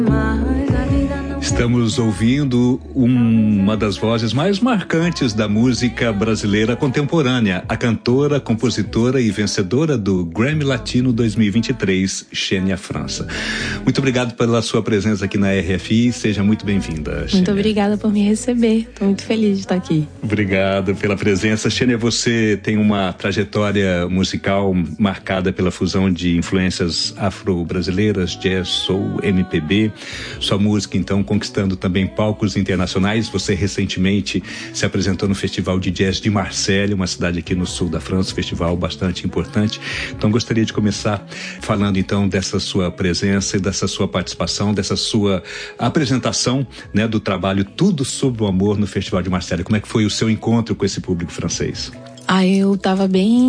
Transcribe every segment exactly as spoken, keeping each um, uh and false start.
Estamos ouvindo uma das vozes mais marcantes da música brasileira contemporânea, a cantora, compositora e vencedora do Grammy Latino dois mil e vinte e três, Xenia França. Muito obrigado pela sua presença aqui na R F I, seja muito bem-vinda, Xenia. Muito obrigada por me receber, estou muito feliz de estar aqui. Obrigado pela presença. Xenia, você tem uma trajetória musical marcada pela fusão de influências afro-brasileiras, jazz, soul, M P B. Sua música, então, conquistando também palcos internacionais. Você recentemente se apresentou no Festival de Jazz de Marselha, uma cidade aqui no sul da França, um festival bastante importante. Então gostaria de começar falando então dessa sua presença e dessa sua participação, dessa sua apresentação, né, do trabalho Tudo Sobre o Amor no Festival de Marselha. Como é que foi o seu encontro com esse público francês? Ah, eu tava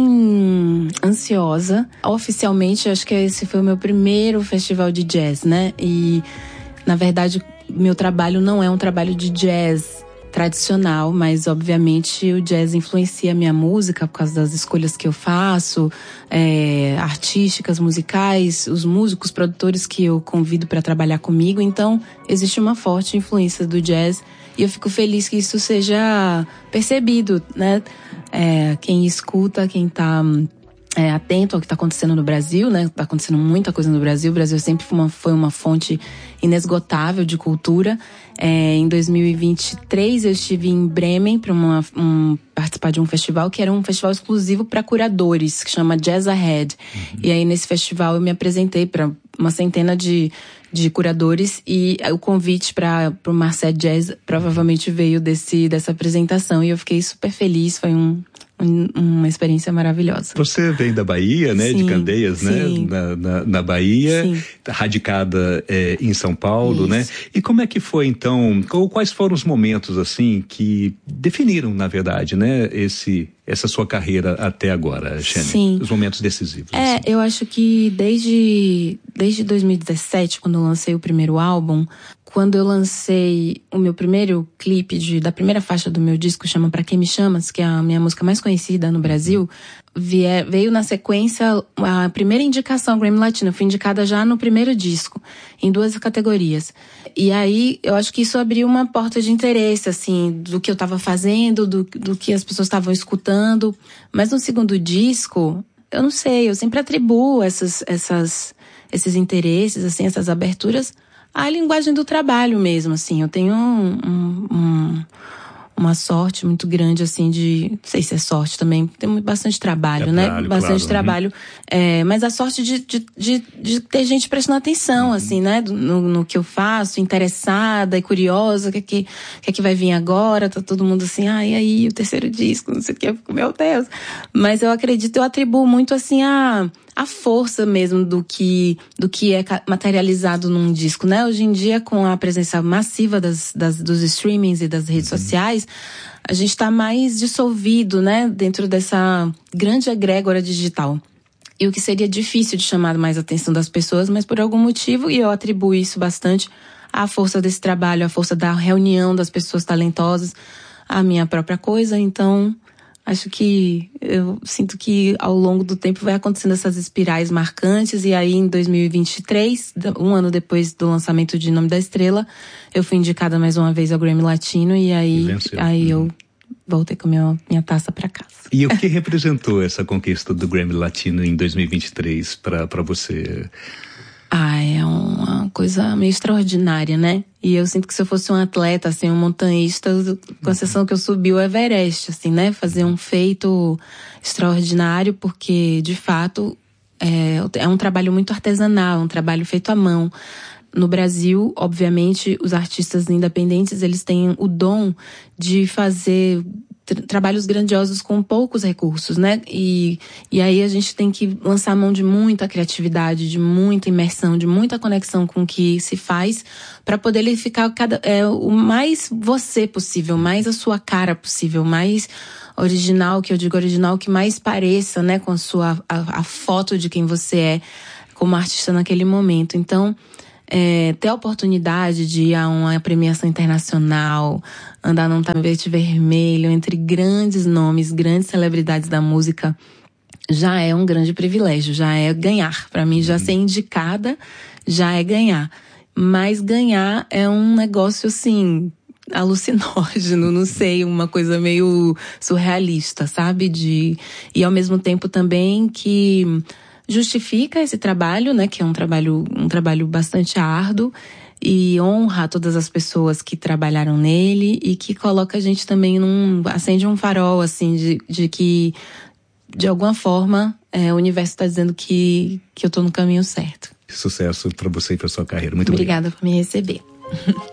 bem ansiosa. Oficialmente, acho que esse foi o meu primeiro festival de jazz, né? E, na verdade, meu trabalho não é um trabalho de jazz tradicional, mas obviamente o jazz influencia a minha música por causa das escolhas que eu faço, é, artísticas, musicais, os músicos, produtores que eu convido para trabalhar comigo. Então, existe uma forte influência do jazz e eu fico feliz que isso seja percebido, né? É, quem escuta, quem tá É, atento ao que está acontecendo no Brasil, né? Está acontecendo muita coisa no Brasil. O Brasil sempre foi uma, foi uma fonte inesgotável de cultura. É, em dois mil e vinte e três eu estive em Bremen para um, participar de um festival que era um festival exclusivo para curadores, que chama Jazz Ahead. Uhum. E aí nesse festival eu me apresentei para uma centena de, de curadores e o convite para o Marselha Jazz provavelmente veio desse, dessa apresentação e eu fiquei super feliz. Foi um uma experiência maravilhosa. Você vem da Bahia, né? Sim, de Candeias, sim. né? Na, na, na Bahia, sim. radicada é, em São Paulo, Isso. né? E como é que foi, então, quais foram os momentos, assim, que definiram, na verdade, né? Esse, essa sua carreira até agora, Xenia? Sim. Os momentos decisivos. É, assim. eu acho que desde, desde dois mil e dezessete, quando eu lancei o primeiro álbum, quando eu lancei o meu primeiro clipe de, da primeira faixa do meu disco, chama Pra Quem Me Chamas, que é a minha música mais conhecida no Brasil, vier, veio na sequência a primeira indicação Grammy Latino. Eu fui indicada já no primeiro disco, em duas categorias. E aí, eu acho que isso abriu uma porta de interesse, assim, do que eu tava fazendo, do, do que as pessoas estavam escutando. Mas no segundo disco, eu não sei, eu sempre atribuo essas, essas, esses interesses, assim, essas aberturas a linguagem do trabalho mesmo, assim. Eu tenho um, um, um, uma sorte muito grande, assim, de... Não sei se é sorte também, tem bastante trabalho, é né? Trabalho, bastante claro, trabalho. Uhum. É, mas a sorte de, de, de, de ter gente prestando atenção, uhum. assim, né? No, no que eu faço, interessada e curiosa, o que é que, que, é que vai vir agora? Tá todo mundo assim, ah, e aí, o terceiro disco, não sei o que, meu Deus. Mas eu acredito, eu atribuo muito, assim, a... a força mesmo do que, do que é materializado num disco, né? Hoje em dia, com a presença massiva das, das, dos streamings e das redes uhum. sociais, a gente tá mais dissolvido, né? Dentro dessa grande egrégora digital. E o que seria difícil de chamar mais a atenção das pessoas, mas por algum motivo, e eu atribuo isso bastante à força desse trabalho, à força da reunião das pessoas talentosas, à minha própria coisa, então... Acho que eu sinto que ao longo do tempo vai acontecendo essas espirais marcantes e aí em dois mil e vinte e três, um ano depois do lançamento de Nome da Estrela, eu fui indicada mais uma vez ao Grammy Latino e aí, aí eu voltei com a minha, minha taça para casa. E o que representou essa conquista do Grammy Latino em dois mil e vinte e três para para você? Ah, é uma coisa meio extraordinária, né? E eu sinto que se eu fosse um atleta, assim, um montanhista, com a sensação que eu subi o Everest, assim, né? Fazer um feito extraordinário, porque, de fato, é, é um trabalho muito artesanal, um trabalho feito à mão. No Brasil, obviamente, os artistas independentes, eles têm o dom de fazer... trabalhos grandiosos com poucos recursos, né? E, e aí a gente tem que lançar mão de muita criatividade, de muita imersão, de muita conexão com o que se faz para poder ele ficar cada, é, o mais você possível, mais a sua cara possível, mais original, que eu digo original, que mais pareça, né, com a sua a, a foto de quem você é como artista naquele momento. Então, É, ter a oportunidade de ir a uma premiação internacional, andar num tapete vermelho entre grandes nomes, grandes celebridades da música, já é um grande privilégio, já é ganhar. Para mim, já ser indicada, já é ganhar. mas ganhar é um negócio, assim, alucinógeno, não sei, uma coisa meio surrealista, sabe? De, e ao mesmo tempo também que justifica esse trabalho, né? Que é um trabalho, um trabalho bastante árduo e honra todas as pessoas que trabalharam nele e que coloca a gente também num... acende um farol, assim, de, de que, de alguma forma, é, o universo está dizendo que, que eu tô no caminho certo. Sucesso para você e para sua carreira. Muito obrigada obrigado. por me receber.